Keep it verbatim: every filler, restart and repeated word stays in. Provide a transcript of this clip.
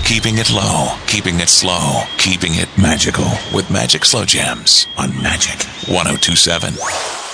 Keeping it low, keeping it slow, keeping it magical with Magic Slow Jams on Magic ten twenty-seven.